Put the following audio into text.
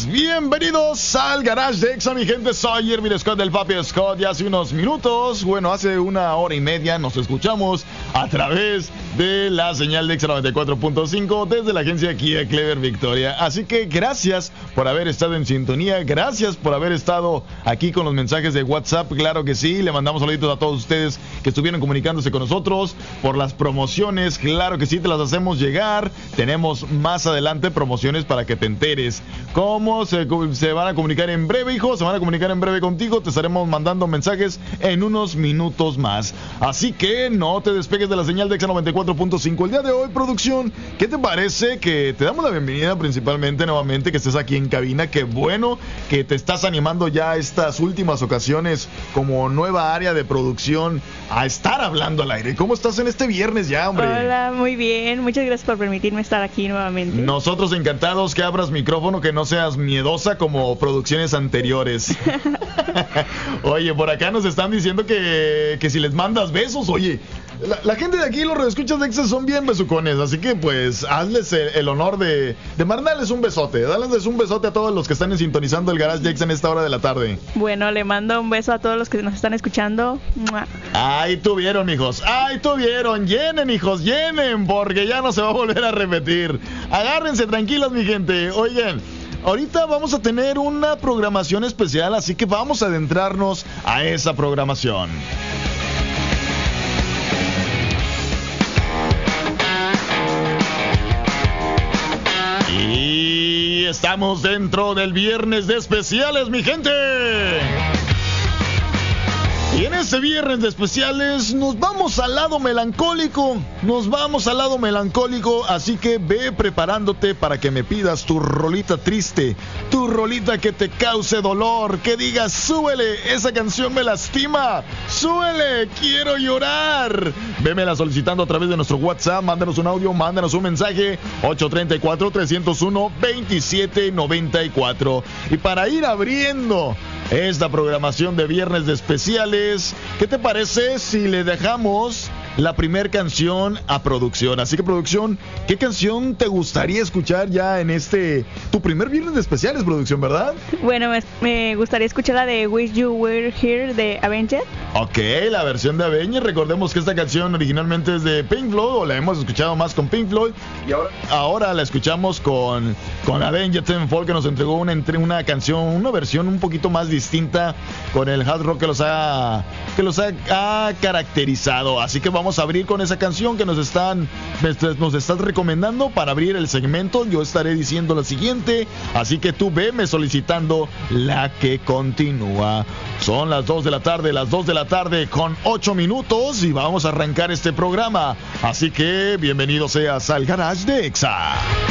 días, bienvenidos al Garage de Exa, mi gente. Soy Irvin Scott del Papi Scott y hace unos minutos, hace una hora y media nos escuchamos a través de la señal de Exa 94.5 desde la agencia Kia Clever Victoria. Así que gracias por haber estado en sintonía, gracias por haber estado aquí con los mensajes de WhatsApp, claro que sí. Le mandamos saluditos a todos ustedes que estuvieron comunicándose con nosotros por las promociones, claro que sí, te las hacemos llegar. Tenemos más adelante promociones para que te enteres cómo se van a comunicar en breve, hijo. Se van a comunicar en breve contigo. Te estaremos mandando mensajes en unos minutos más. Así que no te despegues de la señal de Exa 94.5. El día de hoy, producción, ¿qué te parece que te damos la bienvenida principalmente nuevamente, que estés aquí en cabina? Qué bueno que te estás animando ya a estas últimas ocasiones como nueva área de producción a estar hablando al aire. ¿Cómo estás en este viernes ya, hombre? Hola, muy bien. Muchas gracias por permitirme estar aquí nuevamente. Nosotros encantados que abras micrófono, que no seas miedosa como producciones anteriores. Oye, por acá nos están diciendo que si les mandas besos, oye, la gente de aquí, los radioescuchas de Exa son bien besucones, así que pues hazles el honor de mandarles un besote, darles un besote a todos los que están sintonizando el Garage de Exa en esta hora de la tarde. Bueno, le mando un beso a todos los que nos están escuchando. Ahí tuvieron, hijos, ahí tuvieron. Llenen, hijos, llenen, porque ya no se va a volver a repetir. Agárrense tranquilos, mi gente. Oigan, ahorita vamos a tener una programación especial, así que vamos a adentrarnos a esa programación. Y estamos dentro del viernes de especiales, mi gente. Y en este viernes de especiales nos vamos al lado melancólico, así que ve preparándote para que me pidas tu rolita triste, tu rolita que te cause dolor, que digas, súbele, esa canción me lastima, súbele, quiero llorar. Vémela solicitando a través de nuestro WhatsApp, mándanos un audio, mándanos un mensaje, 834-301-2794. Y para ir abriendo esta programación de viernes de especiales, ¿qué te parece si le dejamos la primer canción a producción? Así que, producción, ¿qué canción te gustaría escuchar ya en tu primer viernes de especiales, producción, verdad? Bueno, me gustaría escuchar la de Wish You Were Here de Avenged. Ok, la versión de Avenged. Recordemos que esta canción originalmente es de Pink Floyd, o la hemos escuchado más con Pink Floyd, y ahora la escuchamos con Avenged Sevenfold, que nos entregó una canción, una versión un poquito más distinta con el hard rock que los ha caracterizado. Así que vamos a abrir con esa canción que nos están recomendando para abrir el segmento. Yo estaré diciendo la siguiente, así que tú veme solicitando la que continúa. Son las 2 de la tarde con 8 minutos y vamos a arrancar este programa. Así que bienvenido seas al Garage de Exa.